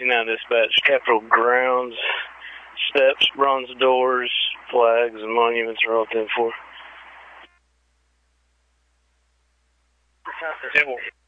59 dispatch, Capitol grounds, steps, bronze doors, flags, and monuments are all 10-4.